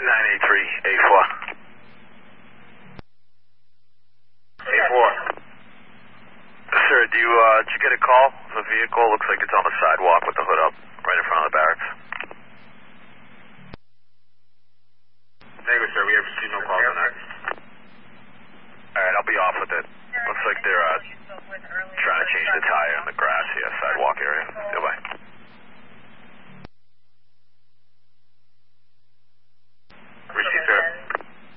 3983, A4. A4. Sir, did you get a call? The vehicle looks like it's on the sidewalk with the hood up, right in front of the barracks.